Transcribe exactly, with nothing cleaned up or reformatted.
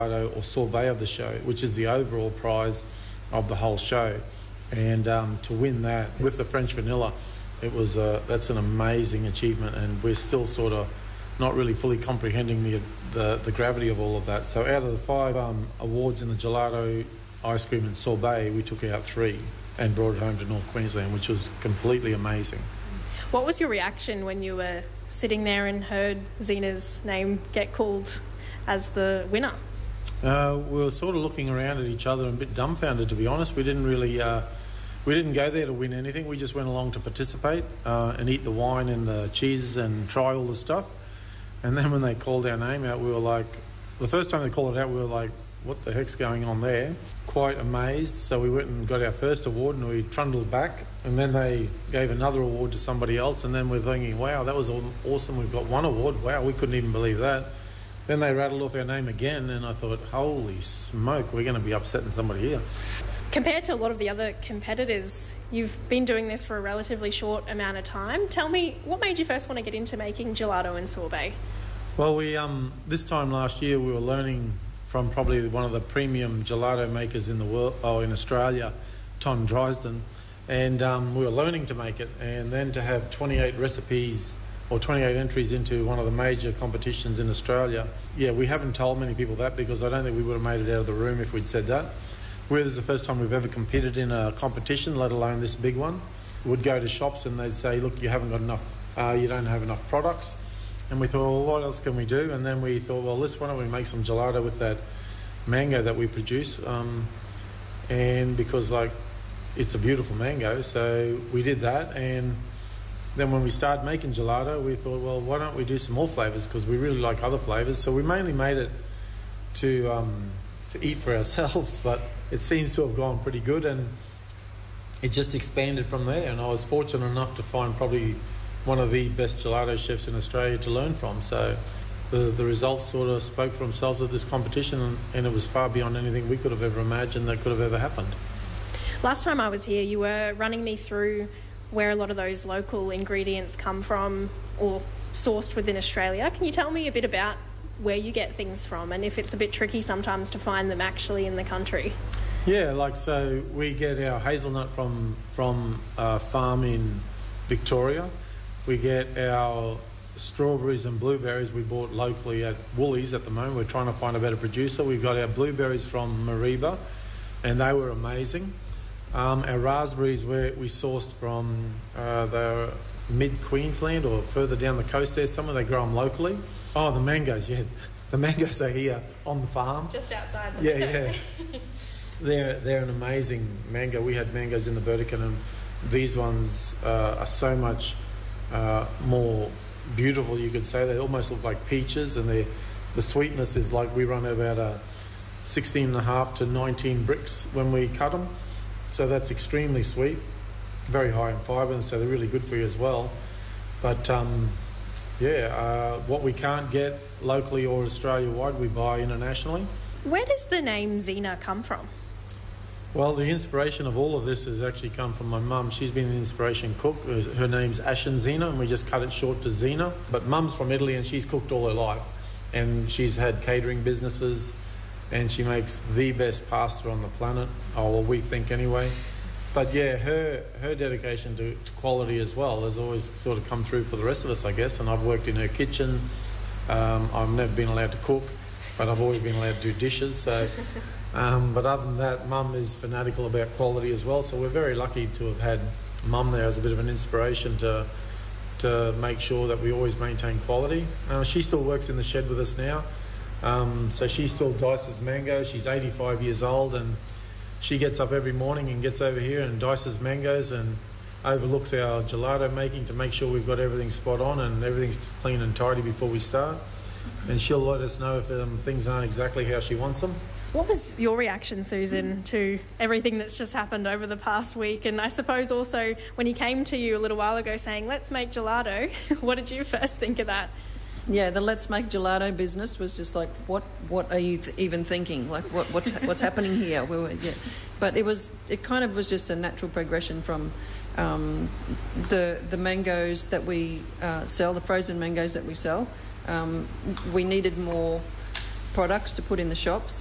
or sorbet of the show, which is the overall prize of the whole show. And um, to win that with the French vanilla, it was uh, that's an amazing achievement, and we're still sort of not really fully comprehending the, the the gravity of all of that. So out of the five um, awards in the gelato, ice cream and sorbet, we took out three and brought it home to North Queensland, which was completely amazing. What was your reaction when you were sitting there and heard Zena's name get called as the winner? Uh, we were sort of looking around at each other and a bit dumbfounded, to be honest. We didn't really, uh, we didn't go there to win anything. We just went along to participate uh, and eat the wine and the cheeses and try all the stuff. And then when they called our name out, we were like, the first time they called it out, we were like, what the heck's going on there? Quite amazed. So we went and got our first award and we trundled back, and then they gave another award to somebody else, and then we're thinking, wow, that was awesome, we've got one award. Wow, we couldn't even believe that. Then they rattled off our name again, and I thought, holy smoke, we're going to be upsetting somebody here. Compared to a lot of the other competitors, you've been doing this for a relatively short amount of time. Tell me, what made you first want to get into making gelato and sorbet? Well, we um, this time last year we were learning from probably one of the premium gelato makers in the world, oh, in Australia, Tom Drisden, and um, we were learning to make it, and then to have twenty-eight recipes or twenty-eight entries into one of the major competitions in Australia. Yeah, we haven't told many people that because I don't think we would have made it out of the room if we'd said that. Where this is the first time we've ever competed in a competition, let alone this big one. We'd go to shops and they'd say, look, you haven't got enough, uh, you don't have enough products. And we thought, well, what else can we do? And then we thought, well, let's, why don't we make some gelato with that mango that we produce? Um, and because, like, it's a beautiful mango, so we did that. And then when we started making gelato, we thought, well, why don't we do some more flavours? Because we really like other flavours. So we mainly made it to um, to eat for ourselves, but it seems to have gone pretty good, and it just expanded from there. And I was fortunate enough to find probably one of the best gelato chefs in Australia to learn from. So the the results sort of spoke for themselves at this competition, and, and it was far beyond anything we could have ever imagined that could have ever happened. Last time I was here, you were running me through where a lot of those local ingredients come from or sourced within Australia. Can you tell me a bit about where you get things from, and if it's a bit tricky sometimes to find them actually in the country? Yeah, like, so we get our hazelnut from, from a farm in Victoria. We get our strawberries and blueberries we bought locally at Woolies at the moment. We're trying to find a better producer. We've got our blueberries from Mariba, and they were amazing. Um, our raspberries we, we sourced from uh, the mid-Queensland or further down the coast there somewhere. They grow them locally. Oh, the mangoes, yeah. The mangoes are here on the farm. Just outside the Yeah, yeah. they're, they're an amazing mango. We had mangoes in the Burdekin, and these ones uh, are so much uh, more beautiful, you could say. They almost look like peaches, and they, the sweetness is like we run about a sixteen and a half to nineteen bricks when we cut them. So that's extremely sweet, very high in fibre, and so they're really good for you as well. But um, yeah, uh, what we can't get locally or Australia-wide, we buy internationally. Where does the name Zena come from? Well, the inspiration of all of this has actually come from my mum. She's been an inspiration cook. Her name's Ashen Zena, and we just cut it short to Zena. But mum's from Italy, and she's cooked all her life. And she's had catering businesses, and she makes the best pasta on the planet. Oh, well, we think anyway. But yeah, her her dedication to, to quality as well has always sort of come through for the rest of us, I guess. And I've worked in her kitchen. Um, I've never been allowed to cook, but I've always been allowed to do dishes. So, um, but other than that, Mum is fanatical about quality as well. So we're very lucky to have had Mum there as a bit of an inspiration to to make sure that we always maintain quality. Uh, she still works in the shed with us now. Um, so she still dices mangoes. She's eighty-five years old, and she gets up every morning and gets over here and dices mangoes and overlooks our gelato making to make sure we've got everything spot on and everything's clean and tidy before we start. And she'll let us know if um, things aren't exactly how she wants them. What was your reaction, Susan, to everything that's just happened over the past week? And I suppose also when he came to you a little while ago saying, let's make gelato, what did you first think of that? Yeah, the Let's Make Gelato business was just like, what what are you th- even thinking? Like, what what's what's happening here? We were, yeah. But it was it kind of was just a natural progression from um, the the mangoes that we uh, sell, the frozen mangoes that we sell. Um, we needed more products to put in the shops.